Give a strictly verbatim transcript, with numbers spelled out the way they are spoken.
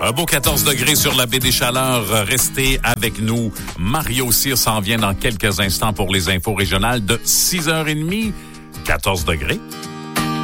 Un beau quatorze degrés sur la baie des Chaleurs. Restez avec nous. Mario Cyr s'en vient dans quelques instants pour les infos régionales de six heures trente. quatorze degrés.